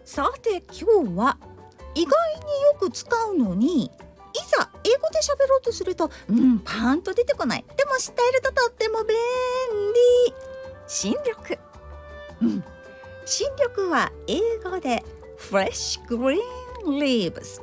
さて今日は意外によく使うのにいざ英語で喋ろうとするとパーンと出てこない。でも知っているととっても便利。新緑、新緑は英語で fresh green leaves。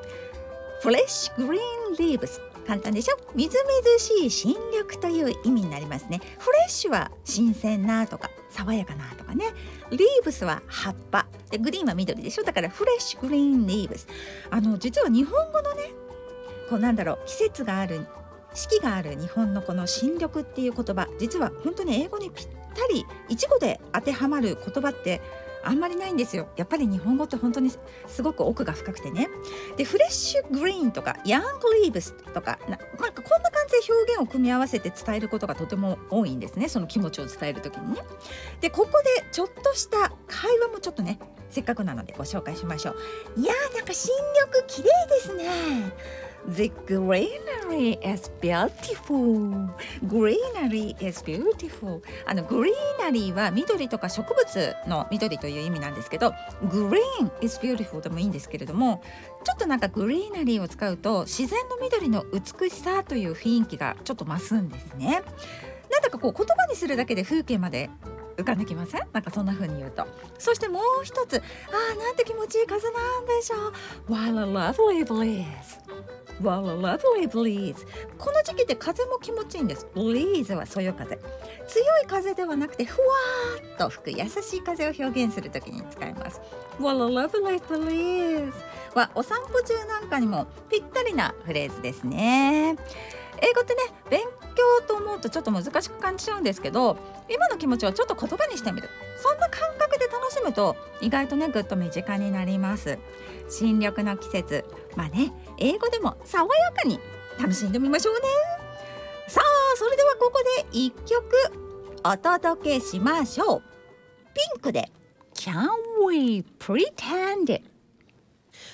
fresh green leaves、 簡単でしょ。みずみずしい新緑という意味になりますね。フレッシュは新鮮なとか爽やかなとかね。リーブスは葉っぱで、グリーンは緑でしょ。だからフレッシュグリーンリーブス。実は日本語のね、季節がある、四季がある日本のこの新緑っていう言葉、実は本当に英語にぴったり一語で当てはまる言葉ってあんまりないんですよ。やっぱり日本語って本当にすごく奥が深くてね。でフレッシュグリーンとかヤングリーブスとかなんかこんな感じで表現を組み合わせて伝えることがとても多いんですね。その気持ちを伝えるときにね。でここでちょっとした会話もちょっとね、せっかくなのでご紹介しましょう。いやー、なんか新緑綺麗ですね。The greenery is beautiful. Greenery is beautiful. グリーナリーは緑とか植物の緑という意味なんですけど、Green is beautiful でもいいんですけれども、ちょっとなんかグリーナリーを使うと自然の緑の美しさという雰囲気がちょっと増すんですね。なんだか言葉にするだけで風景まで浮かんできません？なんかそんな風に言うと。そしてもう一つ、なんて気持ちいい風なんでしょう。 What a lovely breeze。What a lovely breeze。 この時期で風も気持ちいいんです。 breeze はそよ風、強い風ではなくてふわーっと吹く優しい風を表現するときに使います。 What a lovely breeze はお散歩中なんかにもぴったりなフレーズですね。英語ってね、勉強と思うとちょっと難しく感じちゃうんですけど、今の気持ちをちょっと言葉にしてみる、そんな感覚で楽しむと意外とね、ぐっと身近になります。新緑の季節、英語でも爽やかに楽しんでみましょうね。さあ、それではここで一曲お届けしましょう。ピンクで Can we pretend it